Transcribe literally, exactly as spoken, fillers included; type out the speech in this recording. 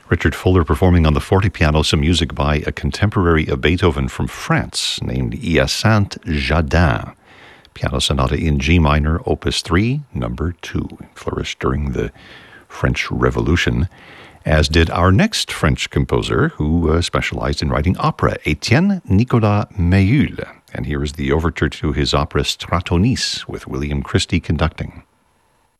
Richard Fuller performing on the fortepiano some music by a contemporary of Beethoven from France named Hyacinthe Jadin. Piano Sonata in G minor, Opus three, number two. Flourished during the French Revolution, as did our next French composer who uh, specialized in writing opera, Étienne Nicolas Méhul. And here is the overture to his opera Stratonice with William Christie conducting.